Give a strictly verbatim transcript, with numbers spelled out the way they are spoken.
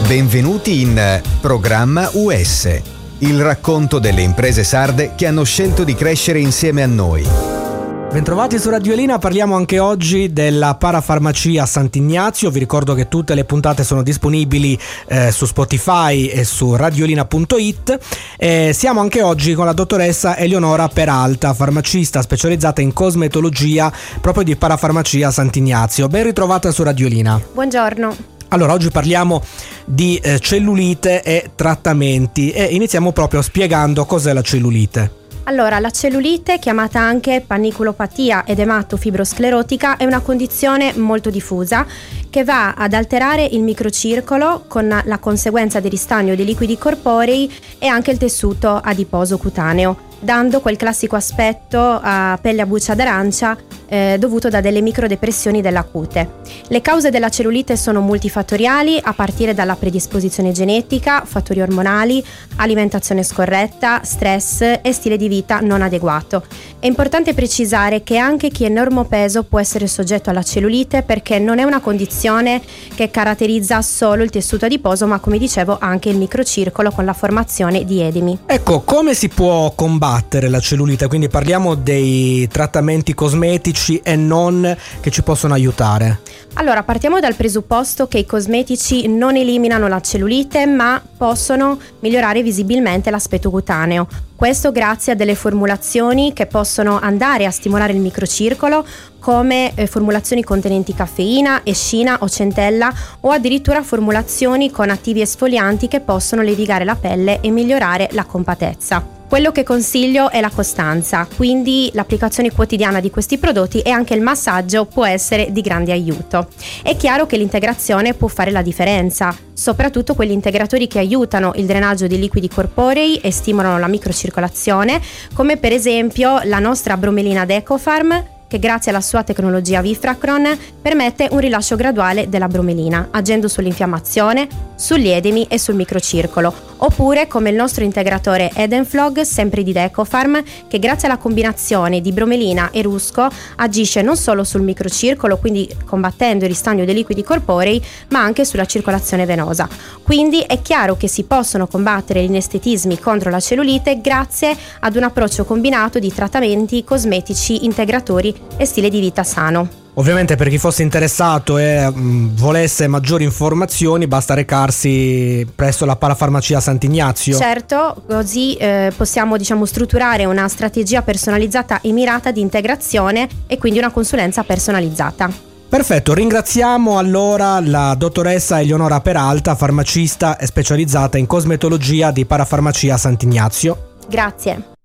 Benvenuti in Programma U S, il racconto delle imprese sarde che hanno scelto di crescere insieme a noi. Bentrovati su Radiolina, parliamo anche oggi della parafarmacia Sant'Ignazio. Vi ricordo che tutte le puntate sono disponibili eh, su Spotify e su radiolina punto it. Eh, siamo anche oggi con la dottoressa Eleonora Peralta, farmacista specializzata in cosmetologia proprio di parafarmacia Sant'Ignazio. Ben ritrovata su Radiolina. Buongiorno. Allora, oggi parliamo di eh, cellulite e trattamenti e iniziamo proprio spiegando cos'è la cellulite. Allora, la cellulite, chiamata anche panniculopatia ed ematofibrosclerotica, è una condizione molto diffusa che va ad alterare il microcircolo con la conseguenza del ristagno dei liquidi corporei e anche il tessuto adiposo cutaneo, dando quel classico aspetto a pelle a buccia d'arancia eh, dovuto da delle microdepressioni della cute. Le cause della cellulite sono multifattoriali, a partire dalla predisposizione genetica, fattori ormonali, alimentazione scorretta, stress e stile di vita non adeguato. È importante precisare che anche chi è normopeso può essere soggetto alla cellulite, perché non è una condizione che caratterizza solo il tessuto adiposo, ma, come dicevo, anche il microcircolo con la formazione di edemi. Ecco, come si può combattere la cellulite? Quindi parliamo dei trattamenti cosmetici e non che ci possono aiutare. Allora, partiamo dal presupposto che i cosmetici non eliminano la cellulite, ma possono migliorare visibilmente l'aspetto cutaneo. Questo grazie a delle formulazioni che possono andare a stimolare il microcircolo, come eh, formulazioni contenenti caffeina, escina o centella, o addirittura formulazioni con attivi esfolianti che possono levigare la pelle e migliorare la compatezza. Quello che consiglio è la costanza, quindi l'applicazione quotidiana di questi prodotti e anche il massaggio può essere di grande aiuto. È chiaro che l'integrazione può fare la differenza, soprattutto quegli integratori che aiutano il drenaggio dei liquidi corporei e stimolano la microcircolazione, come per esempio la nostra bromelina Decofarm, che grazie alla sua tecnologia Vifracron permette un rilascio graduale della bromelina, agendo sull'infiammazione, sugli edemi e sul microcircolo, oppure come il nostro integratore Edenflog, sempre di Decofarm, che grazie alla combinazione di bromelina e rusco agisce non solo sul microcircolo, quindi combattendo il ristagno dei liquidi corporei, ma anche sulla circolazione venosa. Quindi è chiaro che si possono combattere gli inestetismi contro la cellulite grazie ad un approccio combinato di trattamenti cosmetici, integratori e stile di vita sano. Ovviamente, per chi fosse interessato e mh, volesse maggiori informazioni, basta recarsi presso la parafarmacia Sant'Ignazio. Certo, così eh, possiamo diciamo strutturare una strategia personalizzata e mirata di integrazione e quindi una consulenza personalizzata. Perfetto, ringraziamo allora la dottoressa Eleonora Peralta, farmacista e specializzata in cosmetologia di parafarmacia Sant'Ignazio. Grazie.